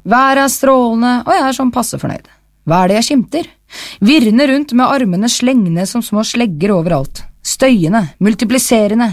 Været strålende, og jeg sånn passe fornøyd. Hva det jeg skimter? Virrende rundt med armene slengende som små slegger overalt. Støyende, multipliserende,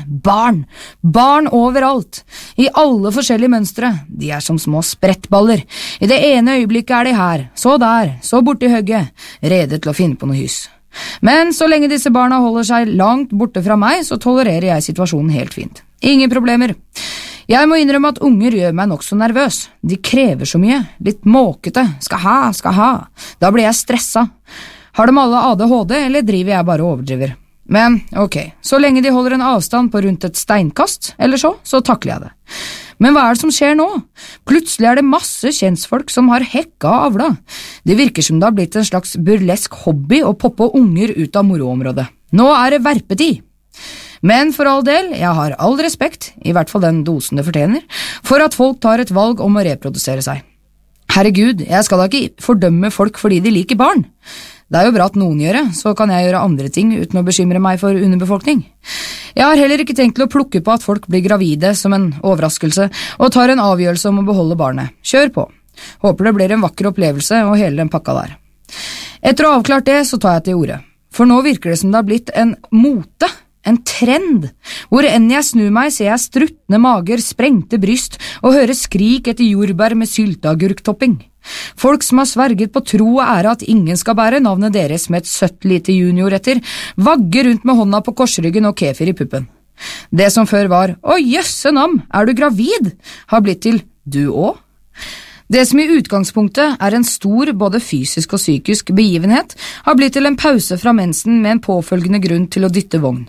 barn overalt, i alle forskjellige mønstre, de som små sprettballer, i det ene øyeblikket de her, så der, så borte i høgget, rede til å finne på noe hys. Men så lenge disse barna holder seg langt borte fra meg, så tolererer jeg situasjonen helt fint. Ingen problemer. Jeg må innrømme at unger gjør meg nok så nervøs. De krever så mye, litt måkete, skal ha. Da blir jeg stresset. Har de alle ADHD, eller driver jeg bare og overdriver? Men, ok, så lenge de holder en avstand på rundt et steinkast, eller så takler jeg det. Men hva det som skjer nå? Plutselig det masse kjensfolk som har hekka og avla. Det virker som det har blitt en slags burlesk hobby å poppe unger ut av moroområdet. Nå det verpetid. Men for all del, jeg har all respekt, i hvert fall den dosen det fortjener, for at folk tar et valg om å reprodusere seg. Herregud, jeg skal da ikke fordømme folk fordi de liker barn. Det jo bra at noen gjør det, så kan jeg gjøre andre ting uten å bekymre meg for underbefolkning. Jeg har heller ikke tenkt til å plukke på at folk blir gravide som en overraskelse og tar en avgjørelse om å beholde barnet. Kjør på. Håper det blir en vakker opplevelse og hele den pakka der. Etter å ha avklart det, så tar jeg til ordet. For nå virker det som det har blitt en mote, en trend. Hvor enn jeg snur meg, ser jeg struttende mager, sprengte bryst og hører skrik etter jordbær med sylteagurktopping. Folk som har sverget på tro og ære at ingen skal bære navnet deres med et søtt lite junior etter, vagger rundt med hånda på korsryggen og kefir i puppen. Det som før var, «Å, jøsse nam, du gravid?» har blitt til «du også?» Det som i utgangspunktet en stor, både fysisk og psykisk begivenhet, har blitt til en pause fra mensen med en påfølgende grunn til å dytte vogn.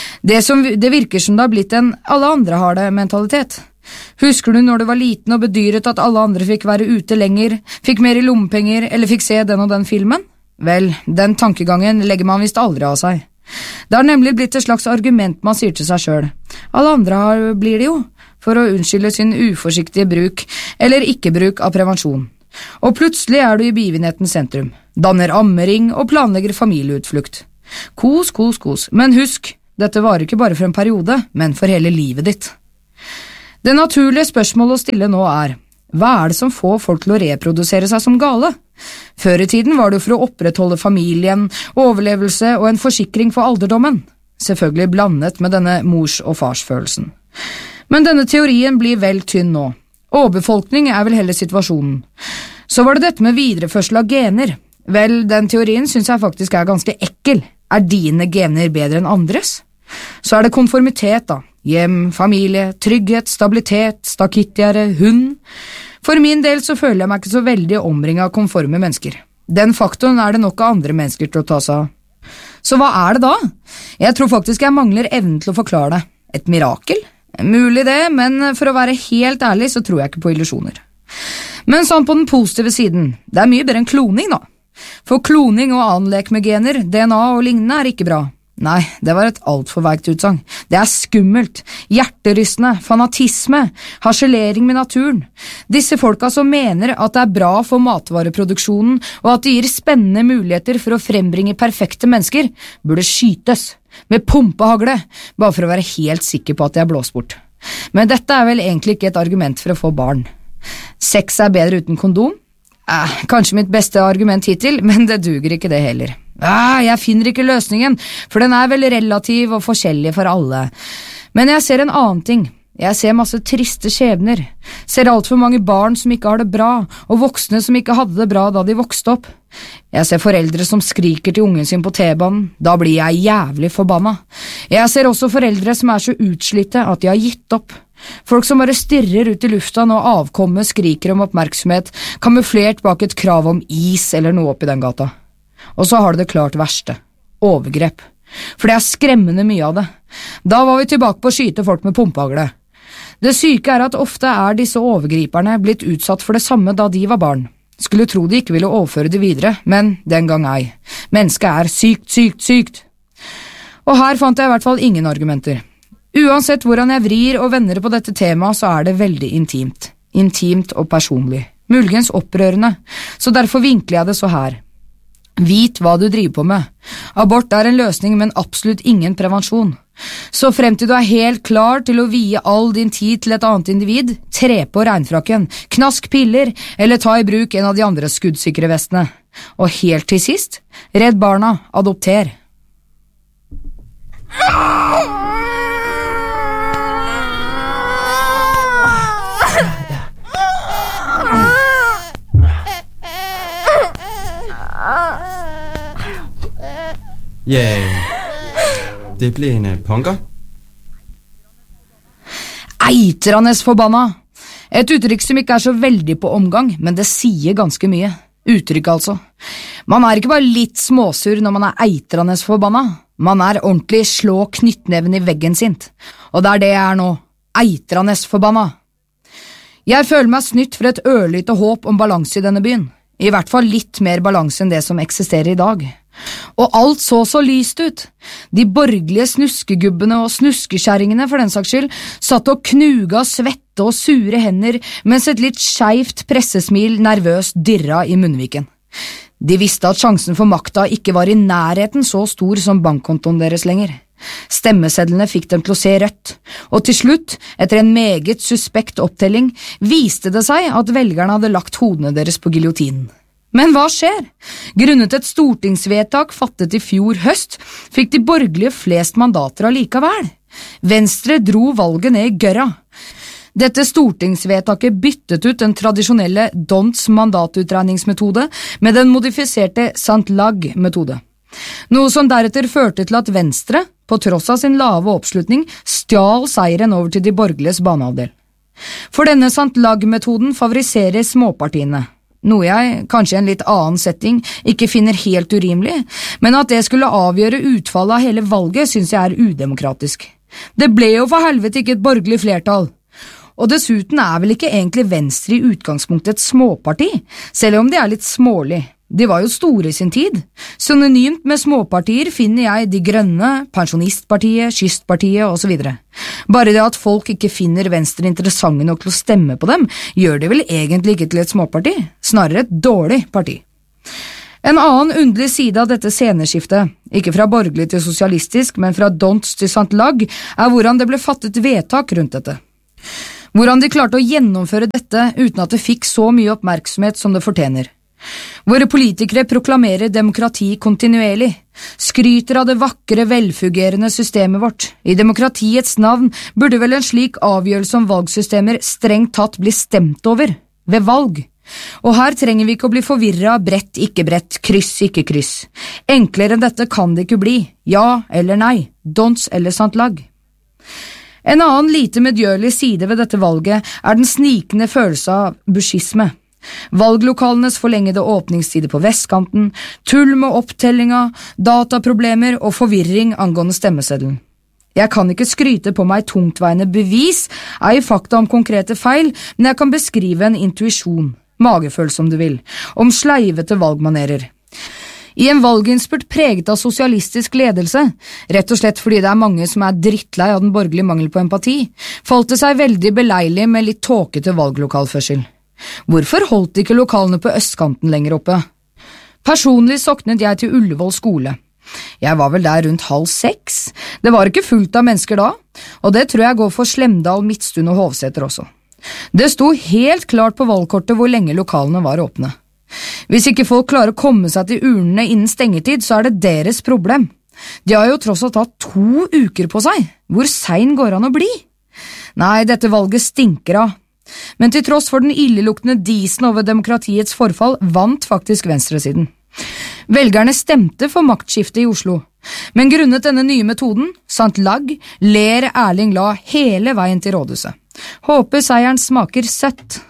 Det virker som det har blitt en «alle andre har det» mentalitet. Husker du når du var liten og bedyret at alle andre fikk være ute lenger, fikk mer i lommepenger eller fikk se den og den filmen? Vel, den tankegangen legger man vist aldri av seg. Det har nemlig blitt et slags argument man sier til seg selv. Alle andre blir det jo, for å unnskylde sin uforsiktige bruk eller ikke-bruk av prevensjon. Og plutselig du i begivenhetens sentrum, danner ammering og planlegger familieutflukt. Kos, men husk, dette varer ikke bare for en periode, men for hele livet ditt. Det naturlige spørsmålet å stille nå hva det som får folk til å reprodusere seg som gale? Før i tiden var det for å opprettholde familien, overlevelse og en forsikring for alderdommen. Selvfølgelig blandet med denne mors- og farsfølelsen. Men denne teorien blir vel tynn nå. Overbefolkning vel heller situasjonen. Så var det dette med videreførsel av gener. Vel, den teorien synes jeg faktisk ganske ekkel. Dine gener bedre enn andres? Så det konformitet da. Hjem, familie, trygghet, stabilitet, stakittiere, hund. For min del så føler jeg meg ikke så veldig omringet av konforme mennesker. Den faktoren det nok av andre mennesker til å ta seg av. Så hva det da? Jeg tror faktisk jeg mangler evnen til å forklare det. Et mirakel? Mulig det, men for å være helt ærlig så tror jeg ikke på illusjoner. Men sånn på den positive siden, det mye bedre enn kloning da. For kloning og annen lek med gener, DNA og lignende ikke bra. Nei, det var et alt for veikt utsagn. Det skummelt, hjerterystende, fanatisme, harselering med naturen. Disse folka som mener at det bra for matvareproduksjonen og at det gir spennende muligheter for å frembringe perfekte mennesker, burde skytes med pumpehagle, bare for å være helt sikker på at de blåst bort. Men dette vel egentlig ikke et argument for å få barn. Sex bedre uten kondom? Kanskje mitt beste argument hittil, men det duger ikke det heller. Jeg finner ikke løsningen, for den vel relativ og forskjellig for alle. Men jeg ser en annen ting. Jeg ser masse triste skjebner. Ser alt for mange barn som ikke har det bra, og voksne som ikke hadde det bra da de vokste opp. Jeg ser foreldre som skriker til ungen sin på T-banen. Da blir jeg jævlig forbanna. Jeg ser også foreldre som så utslitte at de har gitt opp. Folk som bare stirrer ut i lufta når avkommet skriker om oppmerksomhet, kamuflert bak et krav om is eller noe opp i den gata. Og så har det klart verste. Overgrep. For det skremmende mye av det. Da var vi tilbake på å skyte folk med pumpehagle. Det syke at ofte disse overgriperne blitt utsatt for det samme da de var barn. Skulle tro de ikke ville overføre det videre, men den gang ei. Mennesket sykt. Og her fant jeg i hvert fall ingen argumenter. Uansett hvordan jeg vrir og vender på dette temaet, så det veldig intimt. Intimt og personlig. Muligens opprørende, så derfor vinkler jeg det så her. Vit hva du driver på med. Abort en løsning, men absolutt ingen prevensjon. Så frem til du helt klar til å vie all din tid til et annet individ, tre på regnfrakken, knask piller, eller ta i bruk en av de andre skuddsikre vestene. Og helt til sist, redd barna, adopter. Det ble en punker. Eitranes forbanna! Et uttrykk som ikke så veldig på omgang, men det sier ganske mye. Uttrykk altså. Man ikke bare litt småsur når man eitranes forbanna. Man ordentlig slå knyttneven i veggen sint. Og det jeg nå. Eitranes forbanna. Jeg føler meg snytt for et ørlite håp om balanse i denne byen. I hvert fall litt mer balanse enn det som eksisterer i dag. Og alt så lyst ut. De borgerlige snuskegubbene og snuskeskjæringene for den saks skyld satt og knuga svette og sure hender mens et litt skjevt pressesmil nervøst dirra i munnviken. De visste at sjansen for makta ikke var i nærheten så stor som bankkontoen deres lenger. Stemmesedlene fikk dem til å se rødt, og til slutt, etter en meget suspekt opptelling, viste det seg at velgerne hadde lagt hodene deres på giljotinen. Men hva skjer? Grunnet et stortingsvedtak fattet i fjor høst, fikk de borgerlige flest mandater allikevel. Venstre dro valget ned i gørra. Dette stortingsvedtaket byttet ut den tradisjonelle Donts mandatutregningsmetode med den modifiserte St-Lag-metode. Noe som deretter førte til at Venstre, på tross av sin lave oppslutning, stjal seieren over til de borgerliges banehalvdel. For denne St-Lag-metoden favoriserer småpartiene, noe jeg, kanskje i en litt annen setting, ikke finner helt urimelig, men at det skulle avgjøre utfallet av hele valget synes jeg udemokratisk. Det ble jo for helvete ikke et borgerlig flertall. Og dessuten vel ikke egentlig Venstre i utgangspunktet et småparti, selv om de litt smålig. De var jo store i sin tid. Synonymt med småpartier finner jeg De Grønne, Pensjonistpartiet, Kystpartiet og så videre. Bare det at folk ikke finner Venstre interessante nok til å stemme på dem, gjør det vel egentlig ikke til et småparti, snarere et dårlig parti. En annen underlig side av dette sceneskiftet, ikke fra borgerlig til sosialistisk, men fra Donts til St-Lag, hvordan det ble fattet vedtak rundt dette. Hvordan de klarte å gjennomføre dette uten at det fikk så mye oppmerksomhet som det fortjener. Våre politikere proklamerer demokrati kontinuerlig, skryter av det vakre, velfungerende systemet vårt. I demokratiets navn burde vel en slik avgjørelse om valgsystemer strengt tatt bli stemt over, ved valg. Og her trenger vi ikke å bli forvirret, brett, ikke brett, kryss, ikke kryss. Enklere enn dette kan det ikke bli, ja eller nei, Donts eller St-Lag. En annen lite medgjørlig side ved dette valget den snikende følelse av buschisme. Valglokalens forlengede åpningstider på vestkanten, tull med opptellinga, dataproblemer og forvirring angående stemmeseddelen. Jeg kan ikke skryte på meg tungtveiende bevis, ei fakta om konkrete feil, men jeg kan beskrive en intuisjon, magefølelse om du vil, om sleivete valgmanerer. I en valginnspurt preget av sosialistisk ledelse, rett og slett fordi det mange som drittlei av den borgerlige mangel på empati, falt det seg veldig beleilig med litt tåkete valglokalførsel. Hvorfor holdt ikke lokalene på østkanten lenger oppe? Personlig soknet jeg til Ullevål skole. Jeg var vel der rundt 5:30. Det var ikke fullt av mennesker da, og det tror jeg går for Slemdal, Midtstuen og Hovseter også. Det sto helt klart på valgkortet hvor lenge lokalene var åpne. Hvis ikke folk klarer å komme seg til urnene innen stengetid, så det deres problem. De har jo tross alt hatt 2 uker på seg. Hvor sein går an å bli? Nei, dette valget stinker av. Men til tross for den illeluktende disen over demokratiets forfall, vant faktisk venstresiden. Velgerne stemte for maktskiftet i Oslo, men grunnet denne nye metoden, St-Lag, ler Erling La hele veien til rådhuset. Håper seieren smaker søtt.